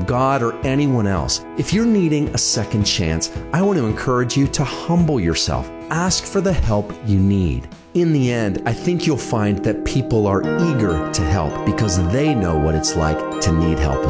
God or anyone else. If you're needing a second chance, I want to encourage you to humble yourself. Ask for the help you need. In the end, I think you'll find that people are eager to help because they know what it's like to need help as